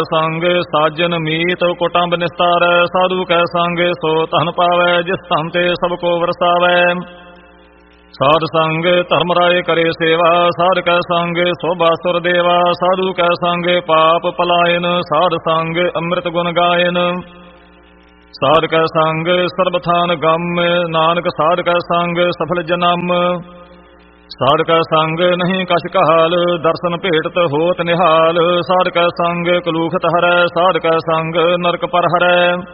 ਸੰਗ ਸਾਜਨ ਮੀਤ ਕੁਟੰਬ ਨਿਸਤਾਰੈ। ਸਾਧੂ ਕੈ ਸੰਗ ਸੋ ਧਨ ਪਾਵੈ, ਜਿਸ ਧਨ ਤੇ ਸਭ ਕੋ ਵਰਸਾਵੈ। ਸਾਧ ਸੰਗ ਧਰਮ ਰਾਏ ਕਰੇ ਸੇਵਾ, ਸਾਧ ਕੈ ਸੰਗ ਸੋਭਾ ਸੁਰ ਦੇਵਾ। ਸਾਧੂ ਕੈ ਸੰਗ ਪਾਪ ਪਲਾਇਨ, ਸਾਧ ਸੰਗ ਅੰਮ੍ਰਿਤ ਗੁਣ ਗਾਇਨ। ਸਾਧ ਕੈ ਸੰਗ ਸਰਬ ਥਾਨ ਗਮ, ਨਾਨਕ ਸਾਧ ਕੈ ਸੰਗ ਸਫਲ ਜਨਮ। ਸਾਧ ਕੈ ਸੰਗ ਨਹੀਂ ਕਛ ਕਹਾਲ, ਦਰਸ਼ਨ ਭੇਟਤ ਹੋਤ ਨਿਹਾਲ। ਸਾਧ ਕੈ ਸੰਗ ਕਲੂਖਤ ਹਰੈ, ਸਾਧ ਕੈ ਸੰਗ ਨਰਕ ਪਰ ਹਰੈ।